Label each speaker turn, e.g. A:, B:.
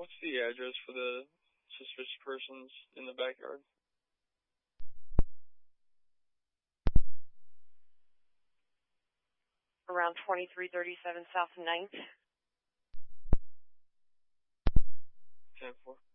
A: What's the address for the suspicious persons in the backyard?
B: Around 2337 South 9th.
A: 10-4.